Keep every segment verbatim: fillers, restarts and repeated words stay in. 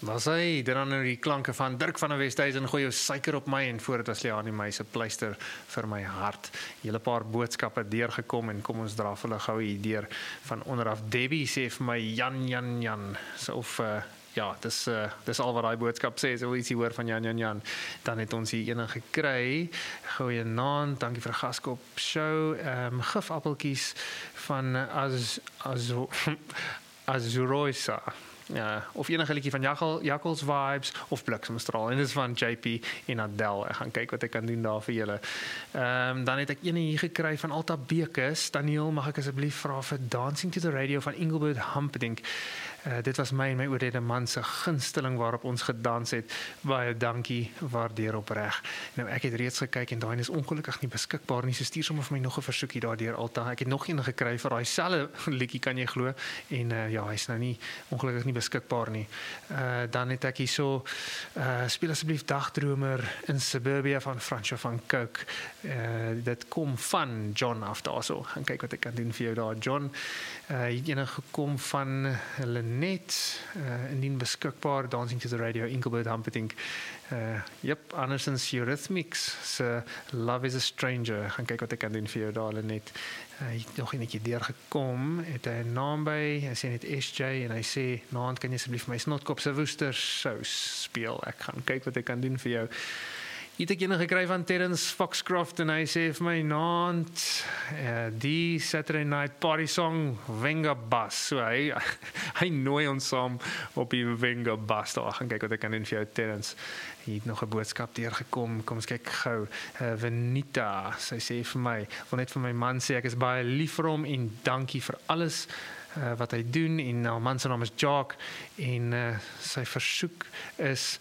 Was hy, dit dan nou die klanke van Dirk van der Westhuizen, gooi jou suiker op my en voor dit was Leani my se pleister vir my hart. Hele paar boodskappe deurgekom en kom ons dra vir hulle gou hier deur van onderaf. Debbie sê vir my Jan Jan Jan, so of uh, ja, dis uh, dis al wat daai boodskap sê, so ietsie hoor van Jan Jan Jan. Dan het ons hier ene gekry. Goeienaand, dankie vir die gaskop show. Ehm um, gifappeltjies van Az Az Azuroisa. Ja, of enige liedjie van Jackal, Jackals Vibes of Bliksemstraal en dit is van J P en Adele. Ek gaan kyk wat ek kan doen daar vir julle. Ehm um, dan het ek ene hier gekry van Alta Bekes. Daniel, mag ek asseblief vra vir Dancing to the Radio van Engelbert Humperdinck. Uh, dit was my en my oorlede man se gunsteling waarop ons gedans het. Baie dankie, waardeer opreg. Nou ek het reeds gekyk en daai is ongelukkig nie beskikbaar nie. So stuur sommer vir my nog 'n versoekie daardeur Alta. Ek het nog een gekry vir daai selfe liedjie, kan jy glo? En uh, ja, hy's nou nie ongelukkig nie beskikbaar nie. Uh, dan het ek hierso uh, speel asseblief Dagdromer in Suburbia van Fransjo van Cooke. Uh, dit kom van John af daarso. Gaan kyk wat ek kan doen vir jou daar, John. Uh, hier enige gekom van Lenet, uh, indien beskikbaar, Dancing to the Radio, Engelbert Humperdinck. Uh, yep, Anderson's Eurythmics, so Love is a Stranger. Gaan kyk wat ek kan doen vir jou daar, Lenet. Uh, hy het nog enetjie deurgekom, het hy 'n naam by, hy sê net S J, en hy sê, naand kan jy asseblief my snotkop se woester sous speel. Ek gaan kyk wat ek kan doen vir jou. Hier het ek ene gekry van Terence Foxcroft en hy sê vir my naand uh, die Saturday Night Party Song Venga Bass. So hy, hy nooi ons saam op die Venga Bass. Daar gaan kyk wat ek kan doen vir jou, Terence. Hier het nog 'n boodskap deurgekom. Kom ons kyk gou. Uh, Venita, sy sê vir my, wil net vir my man sê ek is baie lief vir hom en dankie vir alles uh, wat hy doen. En nou man se naam is Jacques en uh, sy versoek is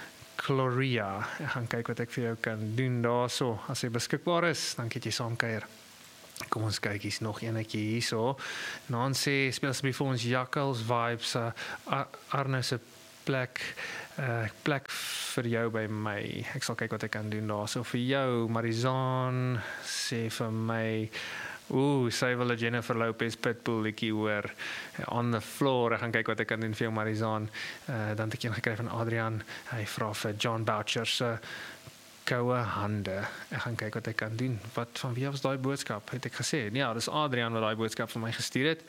Gloria. Ek gaan kyk wat ek vir jou kan doen daarso. As hy beskikbaar is, dan kan jy saam kuier. Kom ons kyk, hier's nog enetjie hierso. Naan sê, speel asseblief vir ons Jackals Vibes, uh, Arne se plek, uh, plek vir jou by my. Ek sal kyk wat ek kan doen daarso vir jou. Marizaan sê vir my, Ooh, sy wil 'n Jennifer Lopez Pitbull liedjie hoor. On the Floor. Ek gaan kyk wat ek kan doen vir jou, Marizaan. Uh, dan het ek een gekry van Adrian. Hy vra vir John Boucher se Koue Hande. Ek gaan kyk wat ek kan doen. Wat van wie was daai boodskap? Het ek gesê? Ja, dis Adrian wat daai boodskap vir my gestuur het.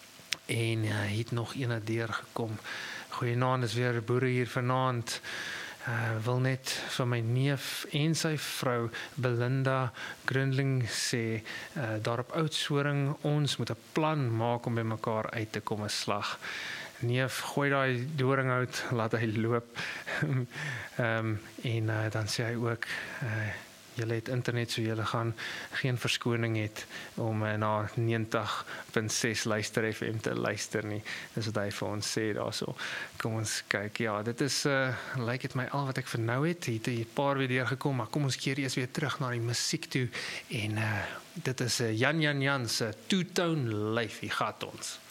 En uh, het nog ene deurgekom. Goeienaand, is weer boere hier vanaand. Uh, wil net vir my neef en sy vrou Belinda Grundling sê, uh, daar op Oudtshoorn, ons moet 'n plan maak om by mekaar uit te kom 'n slag. Neef, gooi daai doringhout, laat hy loop. um, en uh, dan sê hy ook, uh, julle het internet, so julle gaan geen verskoning het om uh, na negentig punt ses luister F M te luister nie. Dis wat hy vir ons sê daarso. Kom ons kyk. Ja, dit is uh, lyk dit my al wat ek vir nou het. Hier het 'n paar weer deurgekom, maar kom ons keer eers weer terug na die musiek toe en uh, dit is uh, Jan Jan Jan se Two Tone Life. Hier gaan ons.